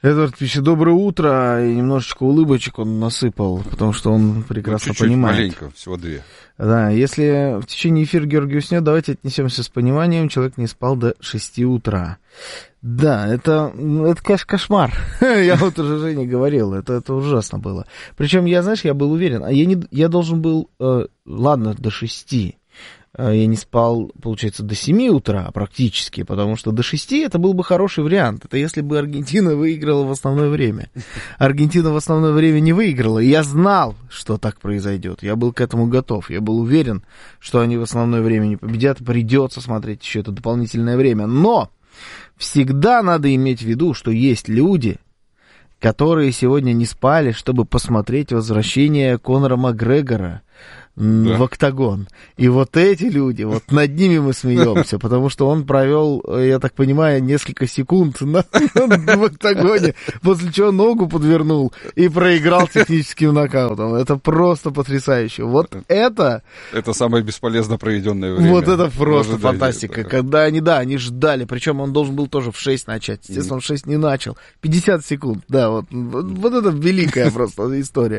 Эдвард пишет: доброе утро, и немножечко улыбочек он насыпал, потому что он прекрасно понимает. Маленько, всего 2. Да, если в течение эфира Георгий уснет, давайте отнесемся с пониманием, человек не спал до 6 утра. Да, это конечно, кошмар. Я вот уже Жене говорил, это ужасно было. Причем, я был уверен, я должен был, ладно, до 6. Я не спал, получается, до 7 утра практически, потому что до 6 это был бы хороший вариант. Это если бы Аргентина выиграла в основное время. Аргентина в основное время не выиграла, и я знал, что так произойдет. Я был к этому готов. Я был уверен, что они в основное время не победят. Придется смотреть еще это дополнительное время. Но всегда надо иметь в виду, что есть люди, которые сегодня не спали, чтобы посмотреть возвращение Конора Макгрегора в октагон. И вот эти люди, вот над ними мы смеемся, потому что он провел, я так понимаю, несколько секунд в октагоне, после чего ногу подвернул и проиграл техническим нокаутом. Это просто потрясающе. Вот это... Это самое бесполезно проведенное время. Вот это просто фантастика. Да. Когда они ждали, причем он должен был тоже в 6 начать. Естественно, он в 6 не начал. 50 секунд, да, вот это великая просто история.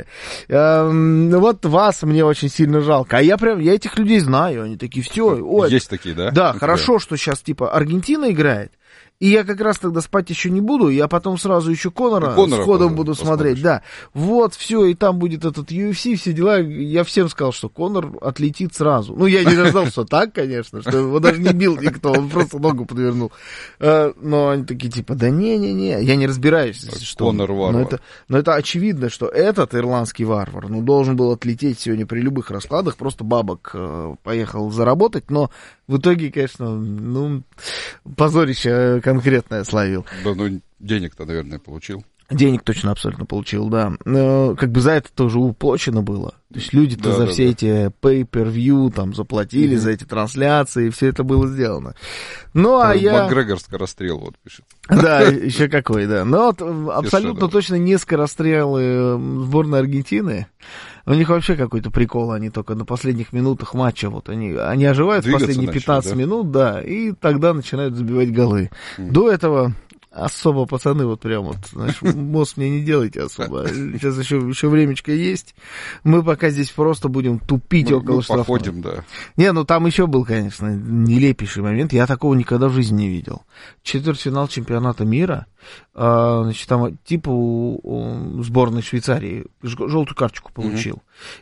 Вот вас мне очень сильно жалко. А я этих людей знаю, они такие, все. Ой, есть такие, да? Да, хорошо, что сейчас типа Аргентина играет, и я как раз тогда спать еще не буду, я потом сразу еще Конора сходом буду смотреть, да. Вот, все, и там будет этот UFC, все дела. Я всем сказал, что Конор отлетит сразу. Ну, я не ожидал, что так, конечно, что его даже не бил никто, он просто ногу подвернул. Но они такие, типа, да не-не-не, я не разбираюсь, что... Конор варвар. Но это очевидно, что этот ирландский варвар, должен был отлететь сегодня при любых раскладах, просто бабок поехал заработать, но в итоге, конечно, позорище конкретное словил. Да, денег-то, наверное, получил. Денег точно абсолютно получил, да. Но за это тоже уплочено было. То есть люди-то за все эти pay-per-view там заплатили, за эти трансляции, все это было сделано. Ну, Макгрегор скорострел, вот пишет. Да, еще какой, да. Но абсолютно точно не скорострелы сборной Аргентины. У них вообще какой-то прикол, они только на последних минутах матча, вот они оживают в последние 15 минут, да, и тогда начинают забивать голы. До этого особо, пацаны, вот прям вот, знаешь, мозг мне не делайте особо. Сейчас еще времечко есть. Мы пока здесь просто будем тупить около штрафной. Походим, да. Не, там еще был, конечно, нелепейший момент. Я такого никогда в жизни не видел. Четвертьфинал чемпионата мира. Значит, там типа у сборной Швейцарии желтую карточку получил.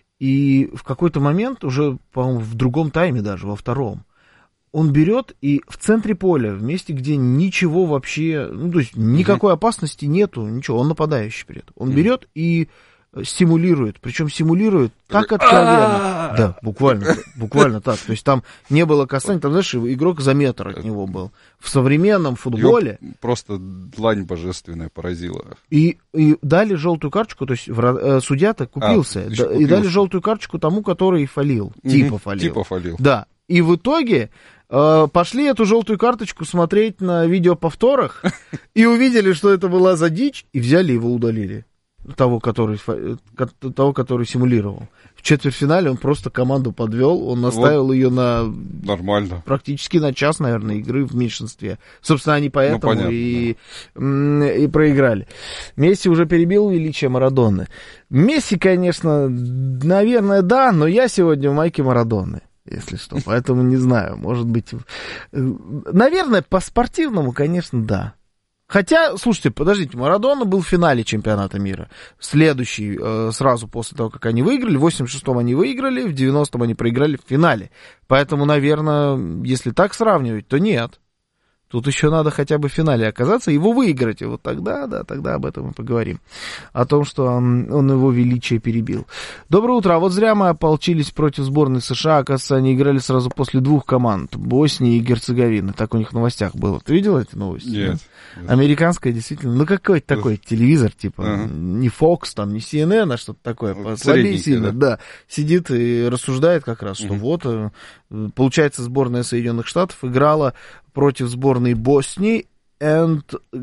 И в какой-то момент, уже, по-моему, в другом тайме даже, во втором, он берет и в центре поля, в месте, где ничего вообще, то есть никакой опасности нету, ничего, он нападающий при этом. Он берет и симулирует, причем симулирует так откровенно. Да, буквально так. То есть там не было касания, там, знаешь, игрок за метр от него был. В современном футболе... Его просто длань божественная поразила. И дали желтую карточку, то есть судья-то купился, и дали желтую карточку тому, который фалил, типа фалил. Да, и в итоге... пошли эту желтую карточку смотреть на видеоповторах и увидели, что это была за дичь, и взяли его, удалили. Того, который симулировал. В четвертьфинале он просто команду подвел, он наставил ее на... Нормально. Практически на час, наверное, игры в меньшинстве. Собственно, они поэтому и проиграли. Месси уже перебил величие Марадоны. Месси, конечно, наверное, да, но я сегодня в майке Марадоны, если что. Поэтому не знаю, может быть... Наверное, по-спортивному, конечно, да. Хотя, слушайте, подождите, Марадона был в финале чемпионата мира. Следующий, сразу после того, как они выиграли. В 86-м они выиграли, в 90-м они проиграли в финале. Поэтому, наверное, если так сравнивать, то нет. Тут еще надо хотя бы в финале оказаться, его выиграть. И вот тогда, да, тогда об этом мы поговорим. О том, что он его величие перебил. Доброе утро. А вот зря мы ополчились против сборной США. Оказывается, они играли сразу после двух команд. Боснии и Герцеговины. Так у них в новостях было. Ты видел эти новости? Нет. Да? Американская, действительно. Какой-то такой телевизор, типа, не Fox, там, не CNN, а что-то такое. Слабее сильно, да. Сидит и рассуждает как раз, что вот, получается, сборная Соединенных Штатов играла против сборной Боснии и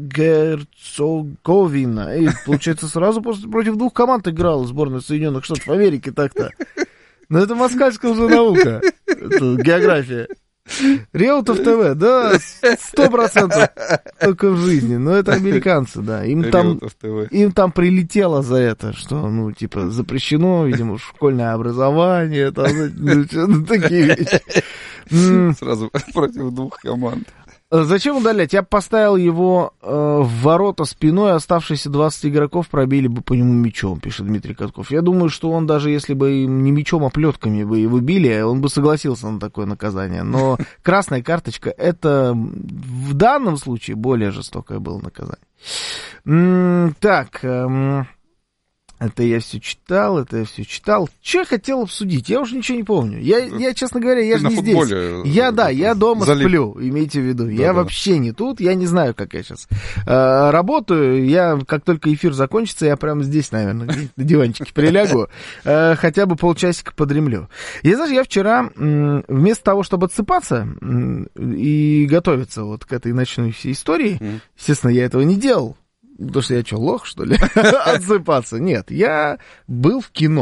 Герцеговина. И, получается, сразу против двух команд играла сборная Соединенных Штатов Америки так-то. Но это москальская уже наука. Это география. Реутов ТВ, да, 100% только в жизни. Но это американцы, да. Им там прилетело за это, что, ну, типа, запрещено, видимо, школьное образование, там, такие вещи. Сразу против двух команд. Зачем удалять? Я бы поставил его в ворота спиной, оставшиеся 20 игроков пробили бы по нему мячом, пишет Дмитрий Катков. Я думаю, что он даже если бы не мячом, а плетками бы его били, он бы согласился на такое наказание. Но красная карточка, это в данном случае более жестокое было наказание. Так... Это я все читал. Что я хотел обсудить? Я уже ничего не помню. Я честно говоря, я же не здесь. Я дома сплю, имейте в виду. Я вообще не тут, я не знаю, как я сейчас работаю. Я, как только эфир закончится, я прямо здесь, наверное, на диванчике прилягу, хотя бы полчасика подремлю. Я вчера, вместо того, чтобы отсыпаться и готовиться вот к этой ночной всей истории, естественно, я этого не делал. Потому что я что, лох, что ли? Отсыпаться? Нет, я был в кино.